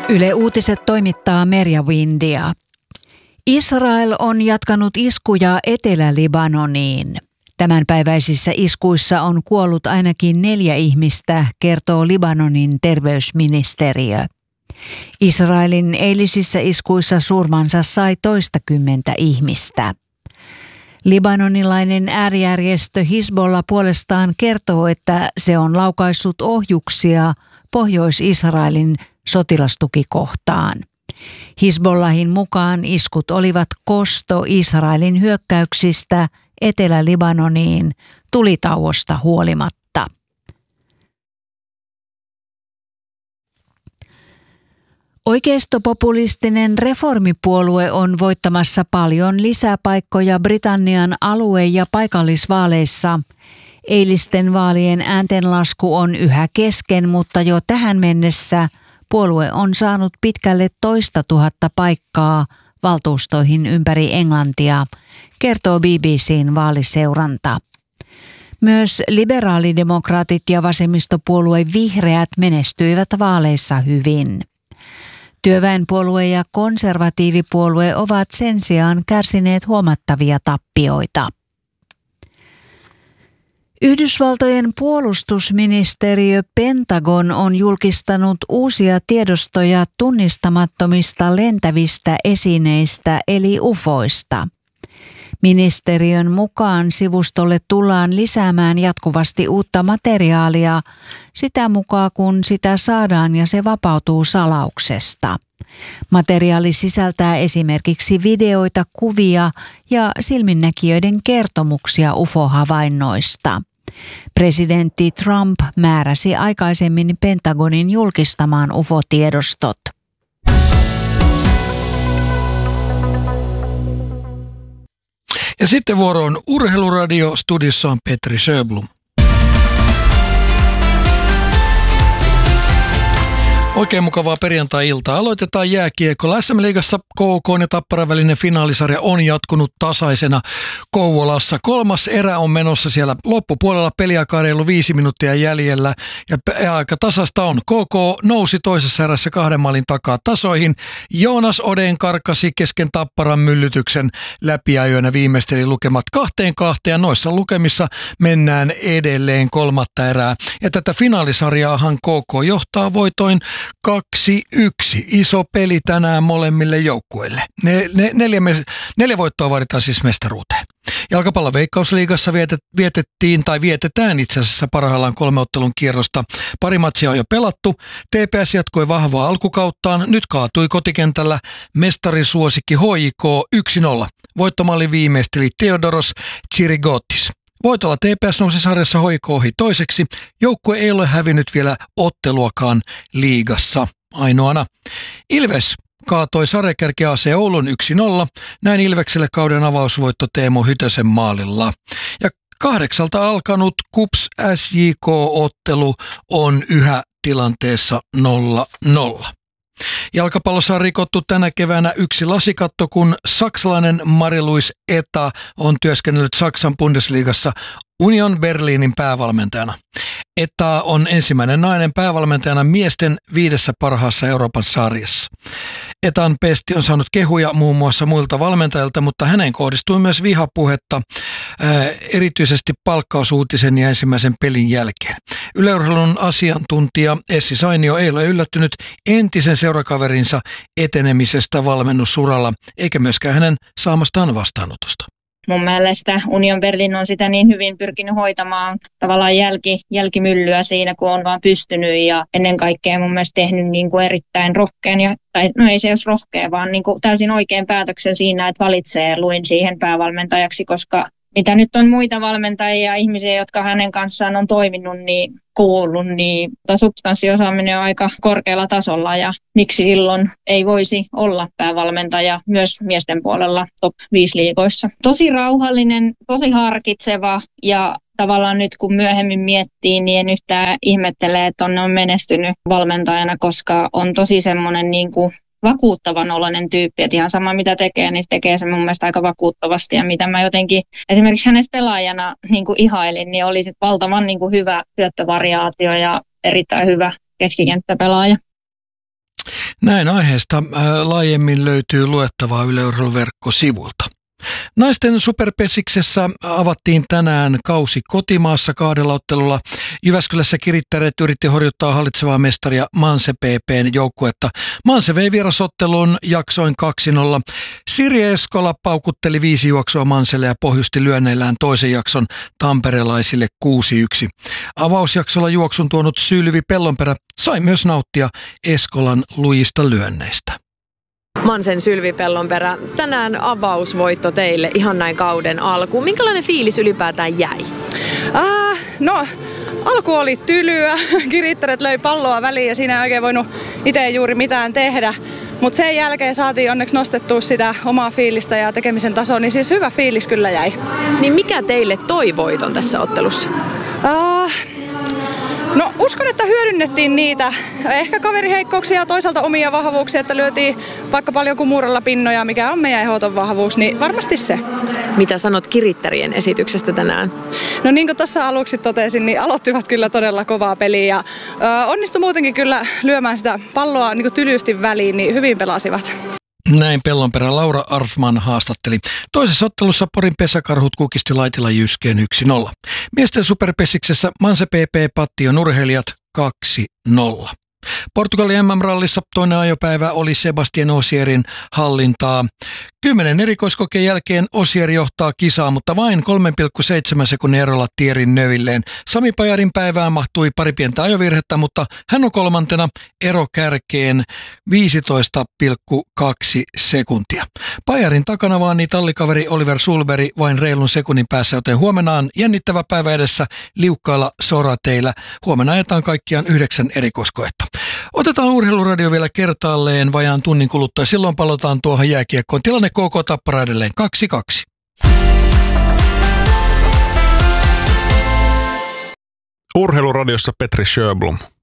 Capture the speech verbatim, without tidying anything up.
Yle Uutiset toimittaa Merja Windia. Israel on jatkanut iskuja Etelä-Libanoniin. Tämänpäiväisissä iskuissa on kuollut ainakin neljä ihmistä, kertoo Libanonin terveysministeriö. Israelin eilisissä iskuissa surmansa sai toistakymmentä ihmistä. Libanonilainen äärijärjestö Hizbollah puolestaan kertoo, että se on laukaissut ohjuksia Pohjois-Israelin sotilastukikohtaan. Hizbollahin mukaan iskut olivat kosto Israelin hyökkäyksistä Etelä-Libanoniin tulitauosta huolimatta. Oikeistopopulistinen reformipuolue on voittamassa paljon lisäpaikkoja Britannian alue- ja paikallisvaaleissa. Eilisten vaalien ääntenlasku on yhä kesken, mutta jo tähän mennessä puolue on saanut pitkälle toista tuhatta paikkaa valtuustoihin ympäri Englantia, kertoo B B C:n vaaliseuranta. Myös liberaalidemokraatit ja vasemmistopuolue Vihreät menestyivät vaaleissa hyvin. Työväenpuolue ja konservatiivipuolue ovat sen sijaan kärsineet huomattavia tappioita. Yhdysvaltojen puolustusministeriö Pentagon on julkistanut uusia tiedostoja tunnistamattomista lentävistä esineistä eli ufoista. Ministeriön mukaan sivustolle tullaan lisäämään jatkuvasti uutta materiaalia sitä mukaan, kun sitä saadaan ja se vapautuu salauksesta. Materiaali sisältää esimerkiksi videoita, kuvia ja silminnäkijöiden kertomuksia U F O-havainnoista. Presidentti Trump määräsi aikaisemmin Pentagonin julkistamaan U F O-tiedostot. Ja sitten vuoro on Urheiluradio, studiossa on Petri Sjöblom. Oikein mukavaa perjantai-iltaa. Aloitetaan jääkiekolla. S M-liigassa K K ja Tapparan välinen finaalisarja on jatkunut tasaisena Kouvolassa. Kolmas erä on menossa siellä loppupuolella, peliaikaa reilu viisi minuuttia jäljellä ja aika tasasta on. K K nousi toisessa erässä kahden maalin takaa tasoihin. Joonas Oden karkasi kesken Tapparan myllytyksen läpiajoina, viimeisteli lukemat kahteen kahteen ja noissa lukemissa mennään edelleen kolmatta erää. Ja tätä finaalisarjaahan K K johtaa voitoin kaksi yksi. Iso peli tänään molemmille joukkueille. Ne, ne, neljä, neljä voittoa vaaditaan siis mestaruuteen. Jalkapallon Veikkausliigassa vietet, vietettiin tai vietetään itse asiassa parhaillaan kolme ottelun kierrosta. Pari matsia on jo pelattu. T P S jatkoi vahvaa alkukauttaan. Nyt kaatui kotikentällä mestarisuosikki H J K yksi nolla. Voittomallin viimeisteli Theodoros Tsirigotis. Voitolla T P S nousi sarjassa H J K ohi toiseksi. Joukkue ei ole hävinnyt vielä otteluakaan liigassa ainoana. Ilves kaatoi sarjakärki A C Oulun yksi nolla. Näin Ilvekselle kauden avausvoitto Teemu Hytösen maalilla. Ja kahdeksalta alkanut KuPS S J K-ottelu on yhä tilanteessa nolla nolla. Jalkapallossa on rikottu tänä keväänä yksi lasikatto, kun saksalainen Marie-Louise Eta on työskennellyt Saksan Bundesliigassa Union Berlinin päävalmentajana. Eta on ensimmäinen nainen päävalmentajana miesten viidessä parhaassa Euroopan sarjassa. Etan pesti on saanut kehuja muun muassa muilta valmentajilta, mutta häneen kohdistui myös vihapuhetta, ää, erityisesti palkkausuutisen ja ensimmäisen pelin jälkeen. Yle Urheilun asiantuntija Essi Sainio ei ole yllättynyt entisen seurakaverinsa etenemisestä valmennusuralla, eikä myöskään hänen saamastaan vastaanotosta. Mun mielestä Union Berlin on sitä niin hyvin pyrkinyt hoitamaan tavallaan jälki, jälkimyllyä siinä, kun on vaan pystynyt ja ennen kaikkea mun mielestä tehnyt niin kuin erittäin rohkean, ja, tai no ei se jos rohkea, vaan niin kuin täysin oikein päätöksen siinä, että valitsee Luin siihen päävalmentajaksi, koska mitä nyt on muita valmentajia ja ihmisiä, jotka hänen kanssaan on toiminut, niin kuullut, niin substanssiosaaminen on aika korkealla tasolla ja miksi silloin ei voisi olla päävalmentaja myös miesten puolella top viisi liigoissa. Tosi rauhallinen, tosi harkitseva ja tavallaan nyt kun myöhemmin miettii, niin en yhtään ihmettele, että on menestynyt valmentajana, koska on tosi semmoinen niin kuin vakuuttavan oloinen tyyppi, että ihan sama mitä tekee, niin tekee se mun mielestä aika vakuuttavasti ja mitä mä jotenkin esimerkiksi hänestä pelaajana niin kuin ihailin, niin oli sit valtavan niin kuin hyvä syöttövariaatio ja erittäin hyvä keskikenttäpelaaja. Näin aiheesta laajemmin löytyy luettavaa Yle Urheilun verkkosivulta. Naisten superpesiksessä avattiin tänään kausi kotimaassa kahdella ottelulla. Jyväskylässä Kirittäret yritti horjuttaa hallitsevaa mestaria Manse P P:n joukkuetta. Manse vei vierasottelun jaksoin kaksi nolla. Siri Eskola paukutteli viisi juoksua Manselle ja pohjusti lyönneillään toisen jakson tamperelaisille kuusi yksi. Avausjaksolla juoksun tuonut Sylvi Pellonperä sai myös nauttia Eskolan lujista lyönneistä. Mansen Sylvi Pellonperä, tänään avausvoitto teille ihan näin kauden alkuun. Minkälainen fiilis ylipäätään jäi? Äh, no, alku oli tylyä. Kirittäret löi palloa väliin ja siinä ei oikein voinut itse juuri mitään tehdä. Mutta sen jälkeen saatiin onneksi nostettua sitä omaa fiilistä ja tekemisen tasoa, niin siis hyvä fiilis kyllä jäi. Niin mikä teille toi voiton tässä ottelussa? Äh, No uskon, että hyödynnettiin niitä. Ehkä kaveriheikkouksia ja toisaalta omia vahvuuksia, että lyötiin vaikka paljon kumuralla pinnoja, mikä on meidän ehdoton vahvuus, niin varmasti se. Mitä sanot Kirittärien esityksestä tänään? No niin kuin tuossa aluksi totesin, niin aloittivat kyllä todella kovaa peliä ja ö, onnistui muutenkin kyllä lyömään sitä palloa niin kuin tylysti väliin, niin hyvin pelasivat. Näin Pellonperä Laura Arfman haastatteli. Toisessa ottelussa Porin pesäkarhut kukisti Laitila Jyskeen yksi nolla. Miesten superpesiksessä Manse P P Pattion urheilijat kaksi nolla. Portugalin M M-rallissa toinen ajopäivä oli Sebastien Osierin hallintaa. Kymmenen erikoiskokeen jälkeen Osier johtaa kisaa, mutta vain kolme pilkku seitsemän sekunnin erolla Thierryn Neuvilleen. Sami Pajarin päivään mahtui pari pientä ajovirhettä, mutta hän on kolmantena ero kärkeen viisitoista pilkku kaksi sekuntia. Pajarin takana vaan niin tallikaveri Oliver Sulberg vain reilun sekunnin päässä, joten huomenna on jännittävä päivä edessä liukkailla sorateillä. Huomenna ajetaan kaikkiaan yhdeksän erikoiskoetta. Otetaan Urheiluradio vielä kertaalleen vajaan tunnin kuluttua. Silloin palataan tuohon jääkiekkoon. Tilanne K K Tappara edelleen kaksi kaksi. Urheiluradiossa Petri Sjöblom.